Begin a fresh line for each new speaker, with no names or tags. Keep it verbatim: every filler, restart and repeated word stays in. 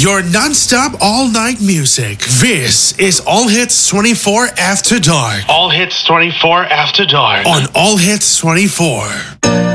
your non-stop all-night music. This is All Hits twenty-four After Dark.
All Hits twenty-four After Dark.
On All Hits twenty-four.